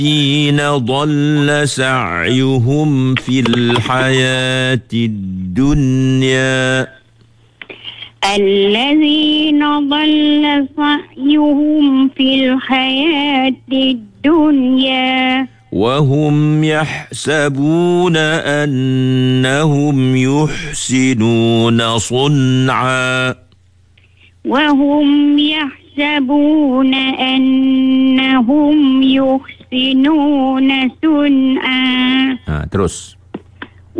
الذين ضل سعيهم في الحياة الدنيا الذين ضل سعيهم في الحياة الدنيا وهم يحسبون أنهم يحسنون صنعا وهم يحسبون أنهم يحسنون صنعا. terus